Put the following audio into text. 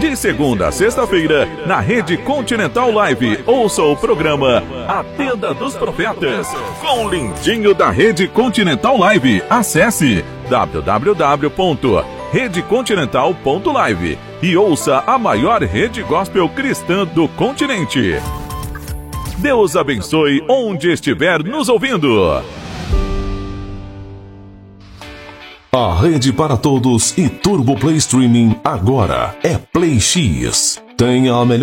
De segunda a sexta-feira, na Rede Continental Live, ouça o programa A Tenda dos Profetas, com o lindinho da Rede Continental Live. Acesse www.redecontinental.live e ouça a maior rede gospel cristã do continente. Deus abençoe onde estiver nos ouvindo. A rede para todos e Turbo Play Streaming agora é Play X. Tenha a melhor